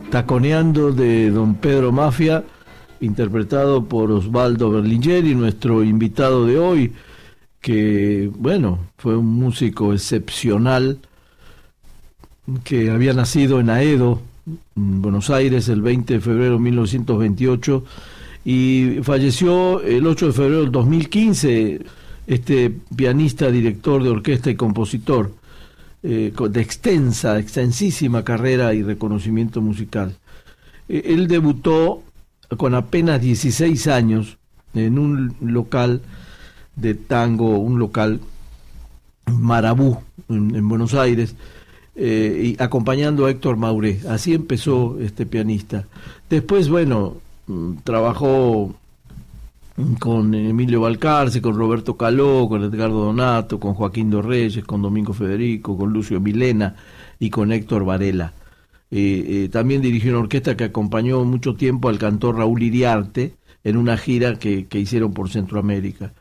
Taconeando de Don Pedro Mafia, interpretado por Osvaldo Berlingeri, nuestro invitado de hoy, que, bueno, fue un músico excepcional, que había nacido en Aedo, en Buenos Aires, el 20 de febrero de 1928, y falleció el 8 de febrero del 2015, este pianista, director de orquesta y compositor, de extensísima carrera y reconocimiento musical. Él debutó con apenas 16 años en un local de tango, un local Marabú en Buenos Aires, y acompañando a Héctor Mauré. Así empezó este pianista. Después, bueno, trabajó con Emilio Balcarce, con Roberto Caló, con Edgardo Donato, con Joaquín dos Reyes, con Domingo Federico, con Lucio Milena y con Héctor Varela. También dirigió una orquesta que acompañó mucho tiempo al cantor Raúl Iriarte en una gira que hicieron por Centroamérica.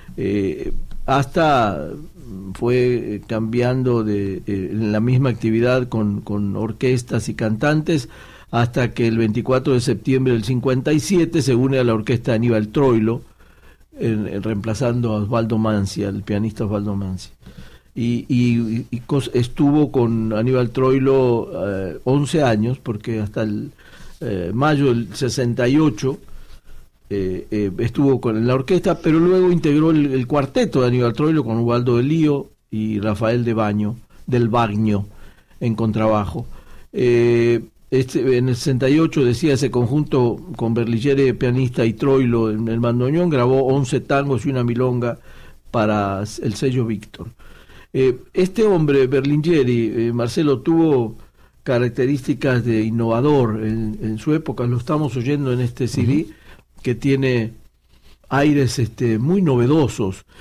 Hasta fue cambiando en la misma actividad con orquestas y cantantes, hasta que el 24 de septiembre del 57 se une a la orquesta de Aníbal Troilo, reemplazando a Osvaldo Mancia, el pianista Osvaldo Mancia. Y estuvo con Aníbal Troilo 11 años, porque hasta el mayo del 68 estuvo en la orquesta, pero luego integró el cuarteto de Aníbal Troilo con Ubaldo de Lío y Rafael del Bagno en contrabajo. En el 68, decía, ese conjunto con Berlingeri, pianista, y Troilo en el bandoneón, grabó 11 tangos y una milonga para el sello Víctor. Este hombre, Berlingeri, Marcelo, tuvo características de innovador en su época. Lo estamos oyendo en este CD, que tiene aires muy novedosos.